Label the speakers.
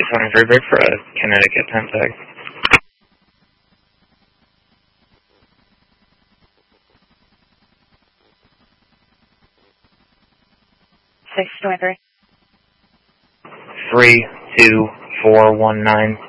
Speaker 1: 23 break for a Connecticut time tag.
Speaker 2: 623.
Speaker 1: 32419.